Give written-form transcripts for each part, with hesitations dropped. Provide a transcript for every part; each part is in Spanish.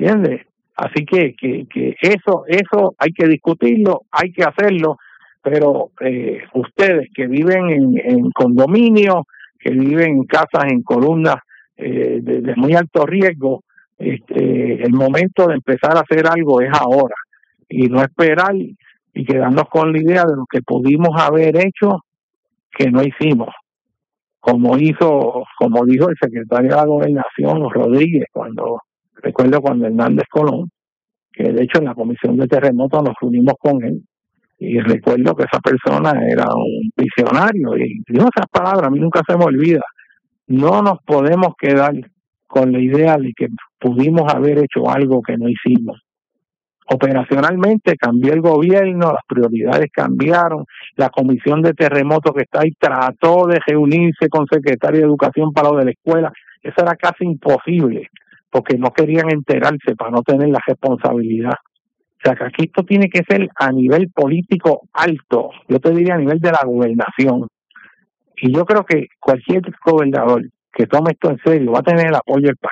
¿entiendes? Así que eso hay que discutirlo, hay que hacerlo, pero ustedes que viven en condominios, que viven en casas en columnas de muy alto riesgo, el momento de empezar a hacer algo es ahora, y no esperar y quedarnos con la idea de lo que pudimos haber hecho que no hicimos, como dijo el secretario de la Gobernación, Rodríguez, recuerdo cuando Hernández Colón, que de hecho en la comisión de terremotos nos unimos con él, y recuerdo que esa persona era un visionario, y dijo esas palabras, a mí nunca se me olvida: no nos podemos quedar con la idea de que pudimos haber hecho algo que no hicimos. Operacionalmente cambió el gobierno, las prioridades cambiaron, la comisión de terremotos que está ahí trató de reunirse con secretario de Educación para lo de la escuela, eso era casi imposible, porque no querían enterarse para no tener la responsabilidad. O sea que aquí esto tiene que ser a nivel político alto, yo te diría a nivel de la gobernación, y yo creo que cualquier gobernador que tome esto en serio va a tener el apoyo del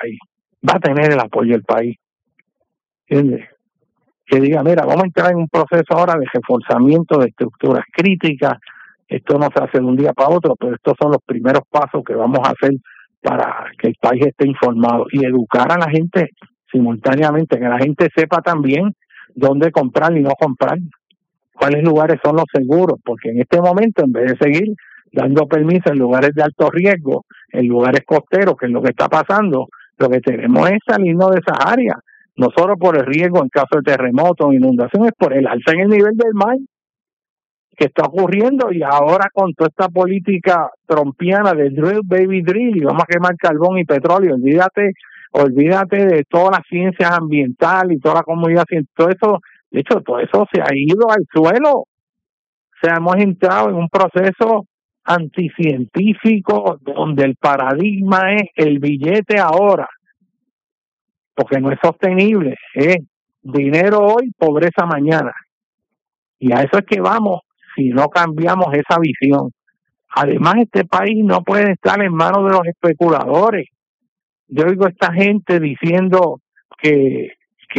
país, ¿entiendes? Que diga, mira, vamos a entrar en un proceso ahora de reforzamiento de estructuras críticas, esto no se hace de un día para otro, pero estos son los primeros pasos que vamos a hacer para que el país esté informado, y educar a la gente simultáneamente, que la gente sepa también dónde comprar y no comprar, cuáles lugares son los seguros, porque en este momento, en vez de seguir dando permiso en lugares de alto riesgo, en lugares costeros, que es lo que está pasando, lo que tenemos es salirnos de esas áreas, no solo por el riesgo en caso de terremoto o inundación, es por el alza en el nivel del mar que está ocurriendo, y ahora con toda esta política trumpiana de drill, baby drill, y vamos a quemar carbón y petróleo, olvídate de todas las ciencias ambientales y toda la comunidad científica, todo eso, de hecho, todo eso se ha ido al suelo. O sea, hemos entrado en un proceso anticientífico donde el paradigma es el billete ahora, porque no es sostenible, es dinero hoy, pobreza mañana, y a eso es que vamos si no cambiamos esa visión. Además, este país no puede estar en manos de los especuladores. Yo oigo a esta gente diciendo que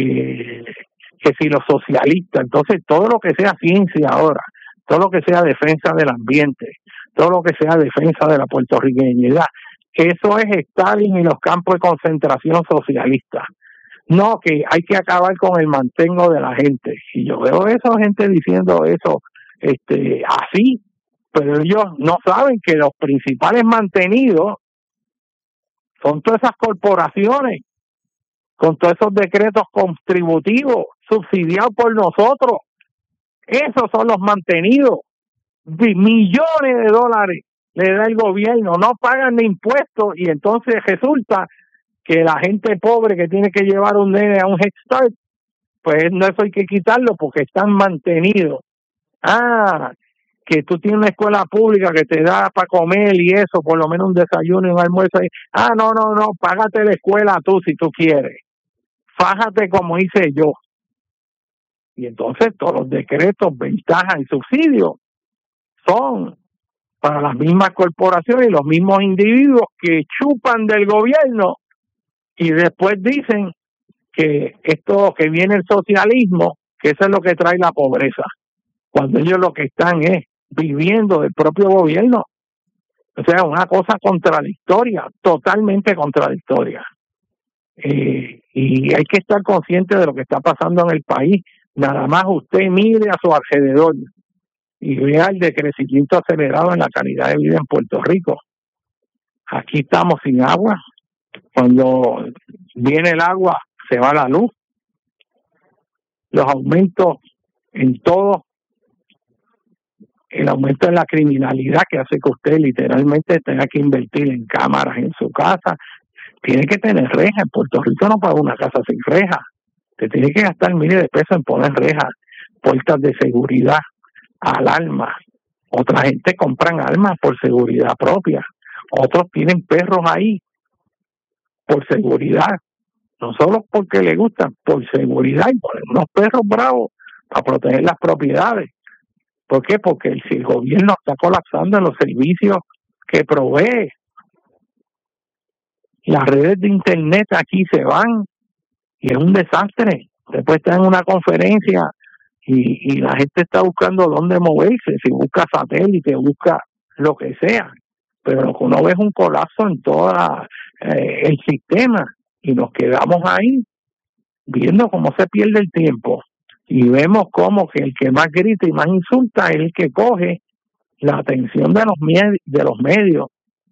si los socialistas, entonces todo lo que sea ciencia ahora, todo lo que sea defensa del ambiente, todo lo que sea defensa de la puertorriqueñidad, eso es Stalin y los campos de concentración socialistas. No, que hay que acabar con el mantengo de la gente. Y yo veo a esa gente diciendo eso así, pero ellos no saben que los principales mantenidos son todas esas corporaciones, con todos esos decretos contributivos subsidiados por nosotros. Esos son los mantenidos. Millones de dólares le da el gobierno, no pagan ni impuestos, y entonces resulta que la gente pobre que tiene que llevar un nene a un Head Start, pues no, eso hay que quitarlo porque están mantenidos. Que tú tienes una escuela pública que te da para comer y eso, por lo menos un desayuno y un almuerzo. No, págate la escuela tú si tú quieres. Fájate como hice yo. Y entonces todos los decretos, ventajas y subsidios son para las mismas corporaciones y los mismos individuos que chupan del gobierno, y después dicen que esto, que viene el socialismo, que eso es lo que trae la pobreza, cuando ellos lo que están es viviendo del propio gobierno. O sea, una cosa contradictoria, totalmente contradictoria. Y hay que estar consciente de lo que está pasando en el país. Nada más usted mire a su alrededor y vea el decrecimiento acelerado en la calidad de vida en Puerto Rico. Aquí estamos sin agua. Cuando viene el agua, se va la luz. Los aumentos en todo, el aumento en la criminalidad que hace que usted literalmente tenga que invertir en cámaras en su casa. Tiene que tener rejas. En Puerto Rico no paga una casa sin rejas. Te tiene que gastar miles de pesos en poner rejas, puertas de seguridad, alarmas. Otra gente compran armas por seguridad propia. Otros tienen perros ahí por seguridad. No solo porque les gustan, por seguridad, y ponen unos perros bravos para proteger las propiedades. ¿Por qué? Porque si el gobierno está colapsando en los servicios que provee, las redes de internet aquí se van, y es un desastre. Después está en una conferencia y la gente está buscando dónde moverse, si busca satélite, busca lo que sea, pero lo que uno ve es un colapso en todo el sistema y nos quedamos ahí viendo cómo se pierde el tiempo y vemos como que el que más grita y más insulta es el que coge la atención de los medios.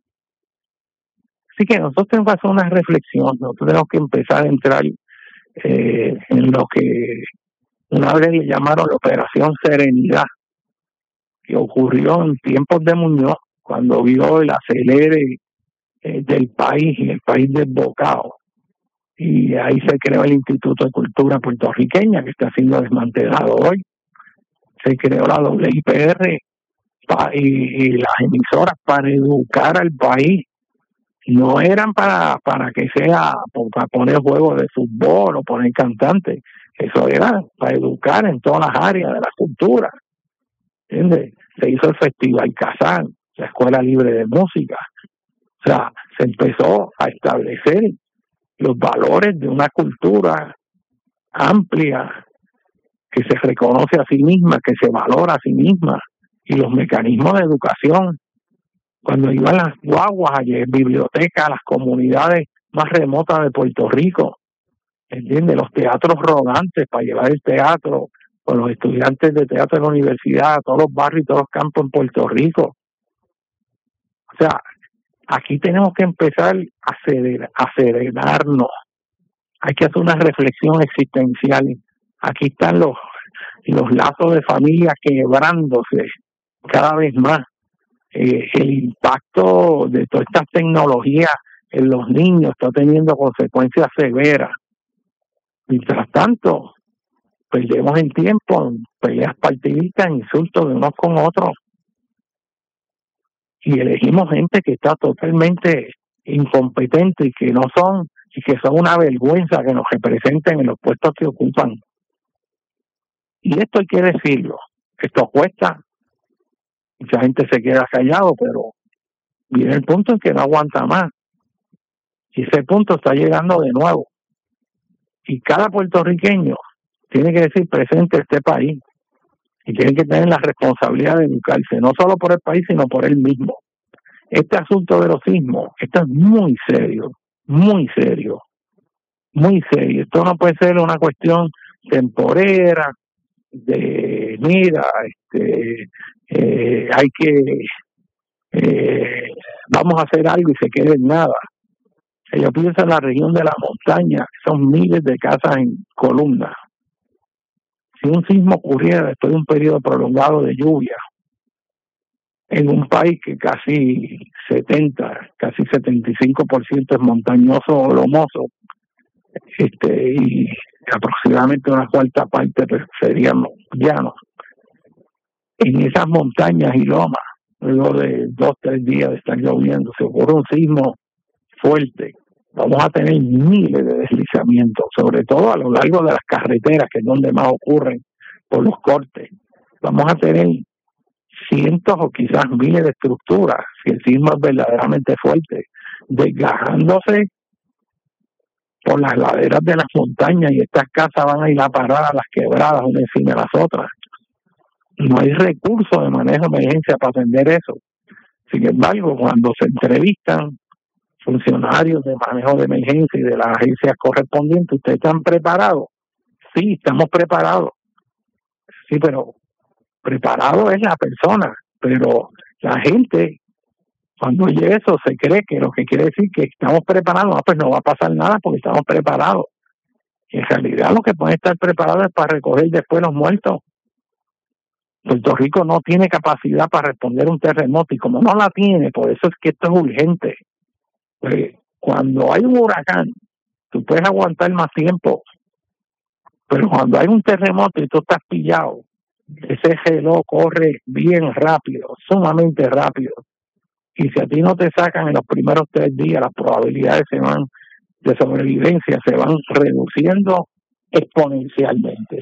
Así que nosotros tenemos que hacer una reflexión, nosotros tenemos que empezar a entrar en lo que una vez le llamaron la Operación Serenidad, que ocurrió en tiempos de Muñoz, cuando vio el acelere del país y el país desbocado. Y ahí se creó el Instituto de Cultura Puertorriqueña, que está siendo desmantelado hoy. Se creó la WIPR y las emisoras para educar al país. No eran para que sea, para poner juegos de fútbol o poner cantantes. Eso era para educar en todas las áreas de la cultura. ¿Entiendes? Se hizo el Festival Kazán, la Escuela Libre de Música. O sea, se empezó a establecer los valores de una cultura amplia que se reconoce a sí misma, que se valora a sí misma, y los mecanismos de educación. Cuando iban las guaguas a bibliotecas a las comunidades más remotas de Puerto Rico, ¿entiendes? Los teatros rodantes para llevar el teatro con los estudiantes de teatro de la universidad a todos los barrios y todos los campos en Puerto Rico. O sea, aquí tenemos que empezar a serenarnos. Hay que hacer una reflexión existencial. Aquí están los lazos de familia quebrándose cada vez más. El impacto de todas estas tecnologías en los niños está teniendo consecuencias severas. Mientras tanto, perdemos el tiempo en peleas partidistas, insultos de unos con otros. Y elegimos gente que está totalmente incompetente y que son una vergüenza que nos representen en los puestos que ocupan. Y esto hay que decirlo, esto cuesta, mucha gente se queda callado, pero viene el punto en que no aguanta más. Y ese punto está llegando de nuevo. Y cada puertorriqueño tiene que decir presente este país. Y tiene que tener la responsabilidad de educarse, no solo por el país, sino por él mismo. Este asunto de los sismos, esto es muy serio, muy serio, muy serio. Esto no puede ser una cuestión temporera, de mira, hay que, vamos a hacer algo y se quede en nada. Yo pienso en la región de la montaña, son miles de casas en columnas. Si un sismo ocurriera después de un periodo prolongado de lluvia, en un país que casi 75% es montañoso o lomoso, y aproximadamente una cuarta parte serían llanos. En esas montañas y lomas, luego de 2-3 días de estar lloviendo, se ocurre un sismo fuerte, vamos a tener miles de deslizamientos, sobre todo a lo largo de las carreteras, que es donde más ocurren por los cortes. Vamos a tener cientos o quizás miles de estructuras, si el sismo es verdaderamente fuerte, desgajándose por las laderas de las montañas, y estas casas van a ir a parar a las quebradas una encima de las otras. No hay recursos de manejo de emergencia para atender eso. Sin embargo, cuando se entrevistan funcionarios de manejo de emergencia y de las agencias correspondientes, ¿ustedes están preparados? Sí, estamos preparados. Sí, pero preparado es la persona, pero la gente, cuando oye eso, se cree que lo que quiere decir que estamos preparados. Pues no va a pasar nada porque estamos preparados. Y en realidad lo que pueden estar preparados es para recoger después los muertos. Puerto Rico no tiene capacidad para responder a un terremoto, y como no la tiene, por eso es que esto es urgente. Pues cuando hay un huracán, tú puedes aguantar más tiempo, pero cuando hay un terremoto y tú estás pillado, ese reloj corre bien rápido, sumamente rápido. Y si a ti no te sacan en los primeros 3 días, las probabilidades de sobrevivencia se van reduciendo exponencialmente.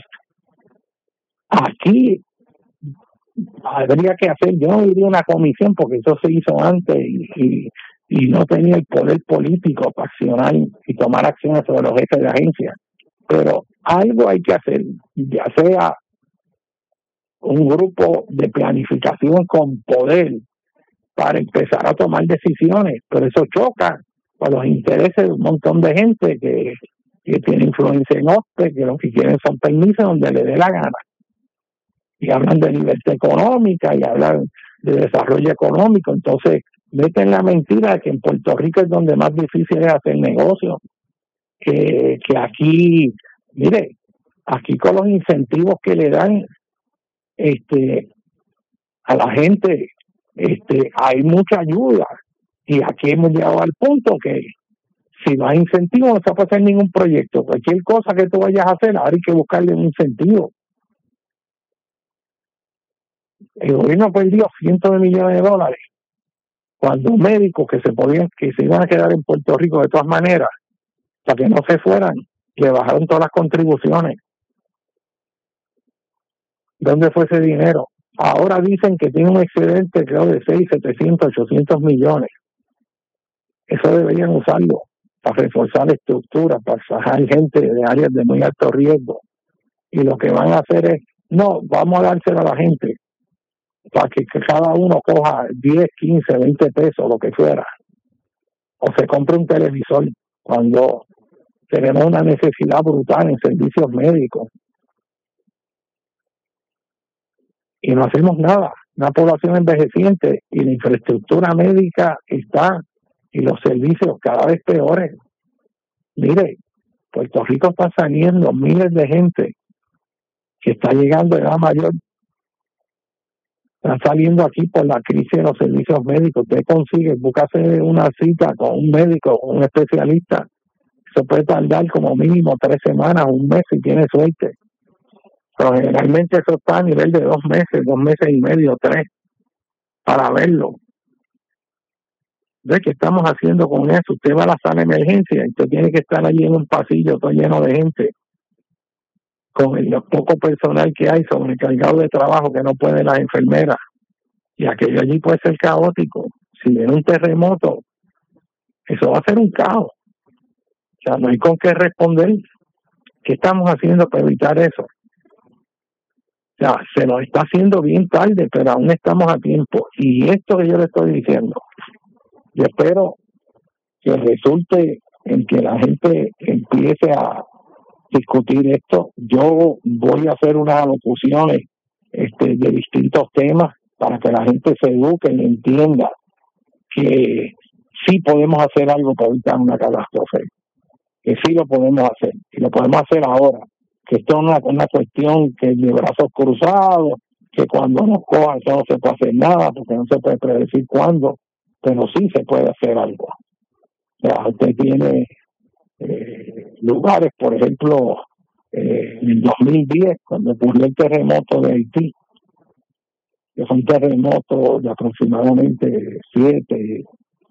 Aquí habría que hacer, yo no diría una comisión porque eso se hizo antes y no tenía el poder político para accionar y tomar acciones sobre los jefes de agencia. pero algo hay que hacer, ya sea un grupo de planificación con poder para empezar a tomar decisiones, pero eso choca con los intereses de un montón de gente que tiene influencia en OSPE, que lo que quieren son permisos donde le dé la gana. Y hablan de libertad económica y hablan de desarrollo económico, entonces meten la mentira de que en Puerto Rico es donde más difícil es hacer negocio, que aquí, mire, aquí con los incentivos que le dan a la gente, hay mucha ayuda, y aquí hemos llegado al punto que si no hay incentivo no se puede hacer ningún proyecto. Cualquier cosa que tú vayas a hacer, ahora hay que buscarle un incentivo. El gobierno perdió cientos de millones de dólares cuando médicos que se iban a quedar en Puerto Rico de todas maneras, para que no se fueran, le bajaron todas las contribuciones. ¿Dónde fue ese dinero? Ahora dicen que tiene un excedente, creo, de 700, 800 millones. Eso deberían usarlo para reforzar la estructura, para sacar gente de áreas de muy alto riesgo. Y lo que van a hacer es, no, vamos a dárselo a la gente, para que cada uno coja 10, 15, 20 pesos, lo que fuera. O se compre un televisor cuando tenemos una necesidad brutal en servicios médicos. Y no hacemos nada. Una población envejeciente y la infraestructura médica está, y los servicios cada vez peores. Mire, Puerto Rico está saliendo miles de gente que está llegando a edad mayor. Están saliendo aquí por la crisis de los servicios médicos. Usted consigue, búscase una cita con un médico, un especialista. Eso puede tardar como mínimo 3 semanas, un mes si tiene suerte. Pero generalmente eso está a nivel de 2 meses y medio, 3, para verlo. ¿Ve qué estamos haciendo con eso? Usted va a la sala de emergencia y usted tiene que estar allí en un pasillo todo lleno de gente, con el poco personal que hay, sobrecargado de trabajo que no pueden las enfermeras. Y aquello allí puede ser caótico. Si viene un terremoto, eso va a ser un caos. O sea, no hay con qué responder. ¿Qué estamos haciendo para evitar eso? O sea, se nos está haciendo bien tarde, pero aún estamos a tiempo. Y esto que yo le estoy diciendo, yo espero que resulte en que la gente empiece a discutir esto. Yo voy a hacer unas alocuciones de distintos temas para que la gente se eduque y entienda que sí podemos hacer algo para evitar una catástrofe, que sí lo podemos hacer, y lo podemos hacer ahora, que esto no es una cuestión que es de brazos cruzados, que cuando nos coja eso no se puede hacer nada, porque no se puede predecir cuándo, pero sí se puede hacer algo. O sea, usted tiene lugares, por ejemplo, en el 2010, cuando ocurrió el terremoto de Haití, que fue un terremoto de aproximadamente 7,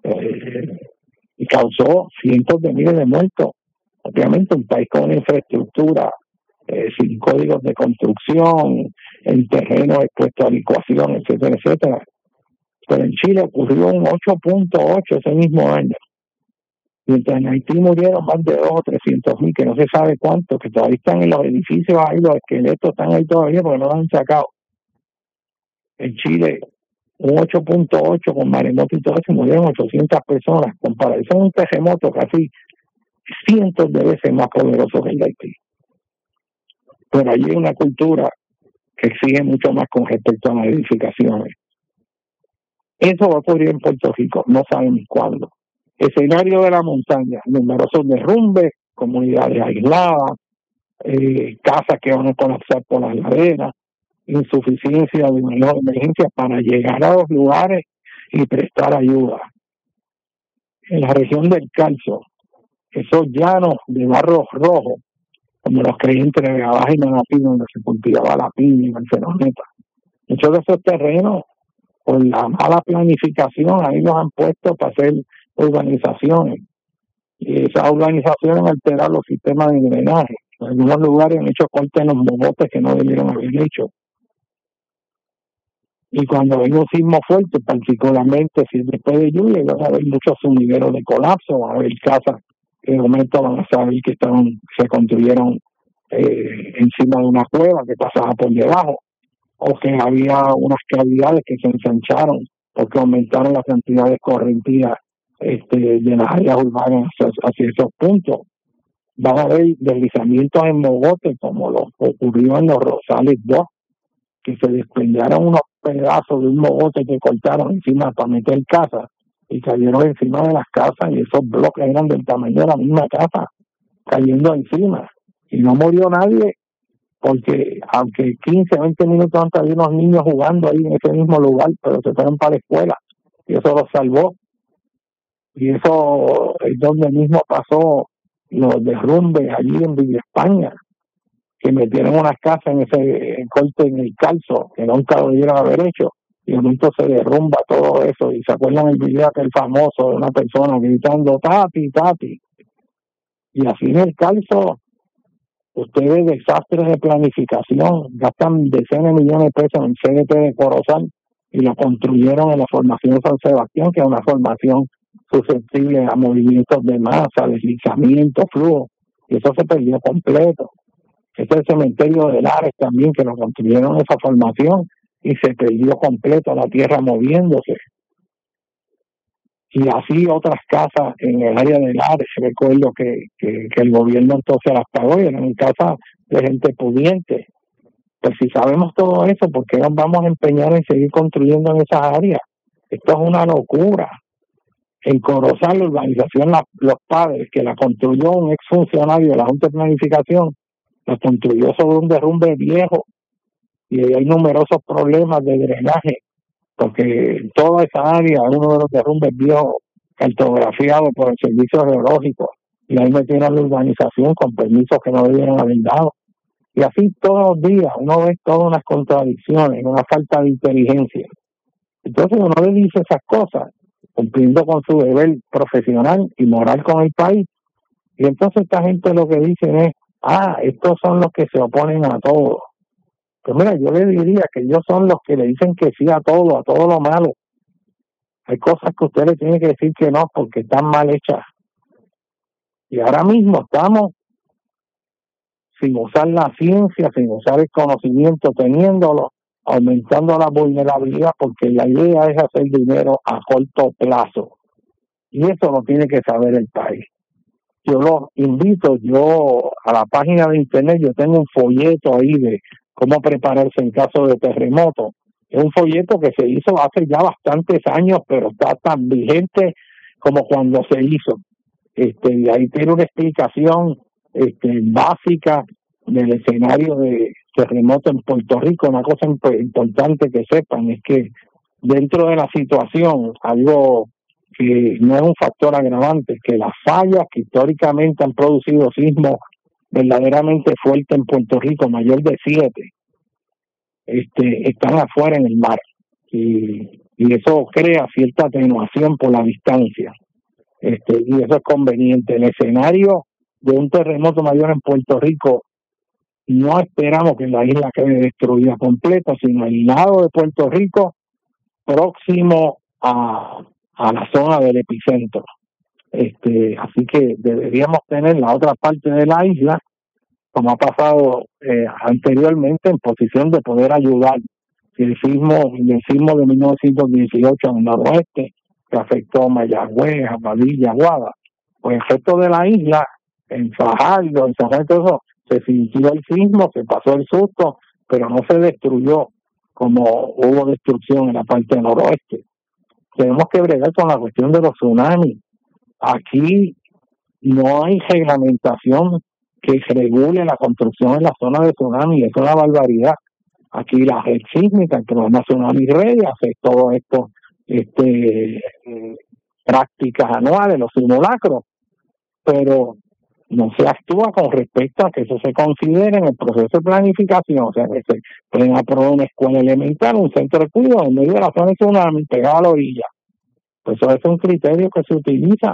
y causó cientos de miles de muertos. Obviamente un país con una infraestructura sin códigos de construcción, en terreno expuesto a licuación, etcétera, etcétera. Pero en Chile ocurrió un 8.8 ese mismo año. Mientras en Haití murieron más de 200 o 300 mil, que no se sabe cuánto, que todavía están en los edificios ahí, los esqueletos están ahí todavía porque no los han sacado. En Chile, un 8.8 con maremoto y todo eso, murieron 800 personas. Comparado, eso es un terremoto casi cientos de veces más poderoso que el de Haití. Pero allí hay una cultura que exige mucho más con respecto a las edificaciones. Eso va a ocurrir en Puerto Rico, no sabemos cuándo. Escenario de la montaña, numerosos derrumbes, comunidades aisladas, casas que van a colapsar por las laderas, insuficiencia de manejo de emergencia para llegar a los lugares y prestar ayuda. En la región del Calzo, esos llanos de barro rojo, como los creí entre Vega y Manatí, donde se cultivaba la piña y la cenoneta. Muchos de esos terrenos, por la mala planificación, ahí los han puesto para hacer urbanizaciones. Y esas urbanizaciones han alterado los sistemas de drenaje. En algunos lugares han hecho cortes en los mogotes que no debieron haber hecho. Y cuando hay un sismo fuerte, particularmente si después de lluvia, van a haber muchos sumideros de colapso, van a haber casas que de momento van a saber que se construyeron encima de una cueva que pasaba por debajo, o que había unas cavidades que se ensancharon porque aumentaron la cantidad de correntías de las áreas urbanas hacia esos puntos. Van a haber deslizamientos en mogotes como lo ocurrió en los Rosales 2, que se desprendieron unos pedazos de un mogote que cortaron encima para meter casas y cayeron encima de las casas, y esos bloques eran del tamaño de la misma casa cayendo encima, y no murió nadie, porque aunque 15, 20 minutos antes había unos niños jugando ahí en ese mismo lugar, pero se fueron para la escuela y eso los salvó. Y eso es donde mismo pasó los derrumbes allí en Villa España, que metieron unas casas en ese corte en el calzo que nunca lo debieron haber hecho, y de momento se derrumba todo eso. Y se acuerdan el video aquel famoso de una persona gritando "Tati, Tati", y así en el calzo ustedes desastres de planificación, gastan decenas de millones de pesos en CDT de Corozal y lo construyeron en la formación San Sebastián, que es una formación susceptible a movimientos de masa, deslizamiento, flujo, y eso se perdió completo. Este es el cementerio de Lares también, que lo construyeron en esa formación y se perdió completo, la tierra moviéndose. Y así otras casas en el área de Lares, recuerdo que el gobierno entonces las pagó, y eran casas de gente pudiente. Pues si sabemos todo eso, ¿por qué nos vamos a empeñar en seguir construyendo en esas áreas? Esto es una locura. En Corozal, la urbanización Los Padres, que la construyó un exfuncionario de la Junta de Planificación, la construyó sobre un derrumbe viejo, y hay numerosos problemas de drenaje, porque toda esa área es uno de los derrumbes viejos cartografiados por el Servicio Geológico, y ahí metieron la urbanización con permisos que no debieron haber dado. Y así todos los días uno ve todas unas contradicciones, una falta de inteligencia. Entonces uno le dice esas cosas, cumpliendo con su deber profesional y moral con el país, y entonces esta gente lo que dicen es: estos son los que se oponen a todo. Pues mira, yo le diría que ellos son los que le dicen que sí a todo lo malo. Hay cosas que usted le tiene que decir que no porque están mal hechas. Y ahora mismo estamos sin usar la ciencia, sin usar el conocimiento, teniéndolo, aumentando la vulnerabilidad, porque la idea es hacer dinero a corto plazo. Y eso lo tiene que saber el país. Yo los invito, a la página de internet, yo tengo un folleto ahí de cómo prepararse en caso de terremoto. Es un folleto que se hizo hace ya bastantes años, pero está tan vigente como cuando se hizo. Y ahí tiene una explicación básica del escenario de terremoto en Puerto Rico. Una cosa importante que sepan es que dentro de la situación, algo que no es un factor agravante, que las fallas que históricamente han producido sismos verdaderamente fuertes en Puerto Rico, mayor de 7, están afuera en el mar, y eso crea cierta atenuación por la distancia, y eso es conveniente. El escenario de un terremoto mayor en Puerto Rico, no esperamos que la isla quede destruida completa, sino el lado de Puerto Rico próximo a la zona del epicentro. Así que deberíamos tener la otra parte de la isla, como ha pasado anteriormente, en posición de poder ayudar. El sismo de 1918 en el noroeste, que afectó a Mayagüez, a Padilla, Aguada, pues el resto de la isla, en Fajardo, en San Juan, todo eso, se sintió el sismo, se pasó el susto, pero no se destruyó como hubo destrucción en la parte noroeste. Tenemos que bregar con la cuestión de los tsunamis. Aquí no hay reglamentación que regule la construcción en la zona de tsunami, es una barbaridad. Aquí la red sísmica, el programa Tsunami Red, hace todo esto, prácticas anuales, los simulacros, pero no se actúa con respecto a que eso se considere en el proceso de planificación. O sea, que se pueden aprobar una escuela elemental, un centro de cuidado en medio de la zona de tsunami, pegado a la orilla. Pues eso es un criterio que se utiliza.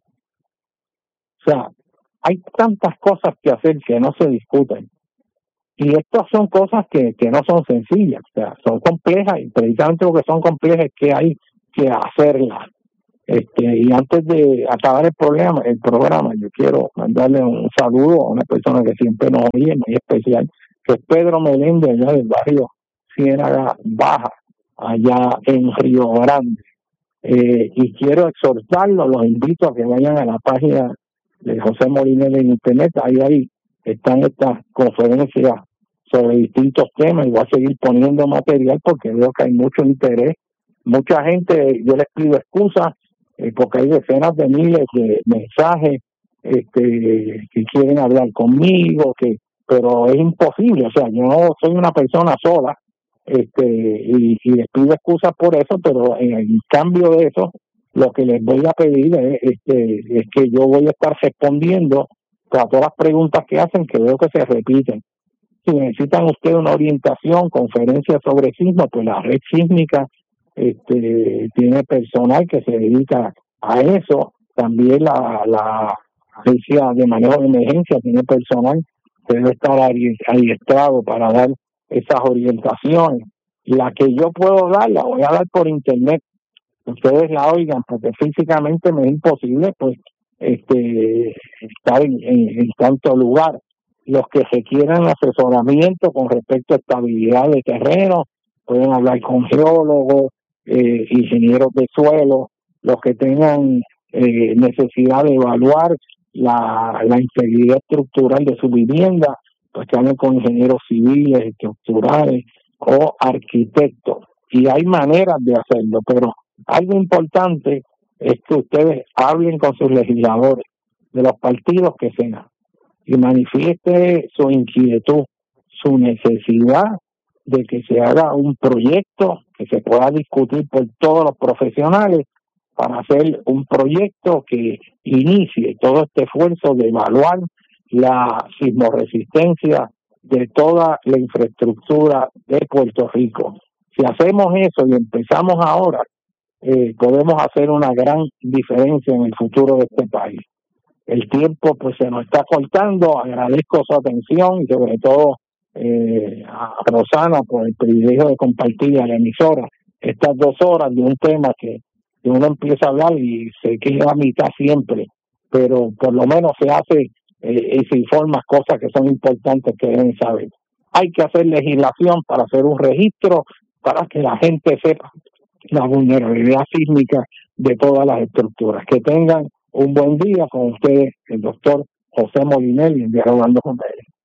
O sea, hay tantas cosas que hacer que no se discuten. Y estas son cosas que no son sencillas, o sea, son complejas, y precisamente lo que son complejas es que hay que hacerlas. Y antes de acabar el programa, yo quiero mandarle un saludo a una persona que siempre nos oye, muy especial, que es Pedro Meléndez, allá del barrio Ciénaga Baja, allá en Río Grande. Y quiero exhortarlos, los invito a que vayan a la página de José Molinelli en internet. Ahí están estas conferencias sobre distintos temas, y voy a seguir poniendo material porque veo que hay mucho interés. Mucha gente, yo les pido excusas porque hay decenas de miles de mensajes que quieren hablar conmigo, pero es imposible. O sea, yo no soy una persona sola, y les pido excusas por eso, pero en cambio de eso, lo que les voy a pedir es que yo voy a estar respondiendo a todas las preguntas que hacen, que veo que se repiten. Si necesitan ustedes una orientación, conferencia sobre sismo, pues la red sísmica tiene personal que se dedica a eso. También la agencia de manejo de emergencia tiene personal que debe estar adiestrado para dar esas orientaciones. La que yo puedo dar, la voy a dar por internet. Ustedes la oigan, porque físicamente me es imposible pues estar en tanto lugar. Los que requieran asesoramiento con respecto a estabilidad de terreno, pueden hablar con geólogos, ingenieros de suelo. Los que tengan necesidad de evaluar la integridad estructural de su vivienda, pues que hablen con ingenieros civiles, estructurales o arquitectos. Y hay maneras de hacerlo, pero algo importante es que ustedes hablen con sus legisladores de los partidos que sean y manifieste su inquietud, su necesidad de que se haga un proyecto que se pueda discutir por todos los profesionales para hacer un proyecto que inicie todo este esfuerzo de evaluar la sismoresistencia de toda la infraestructura de Puerto Rico. Si hacemos eso y empezamos ahora, podemos hacer una gran diferencia en el futuro de este país. El tiempo pues se nos está cortando. Agradezco su atención y sobre todo a Rosana por el privilegio de compartir a la emisora estas 2 horas de un tema que uno empieza a hablar y se queda a mitad siempre, pero por lo menos se hace y se informa cosas que son importantes que deben saber. Hay que hacer legislación para hacer un registro para que la gente sepa la vulnerabilidad sísmica de todas las estructuras. Que tengan un buen día. Con ustedes, el doctor José Molinelli, Dialogando con él.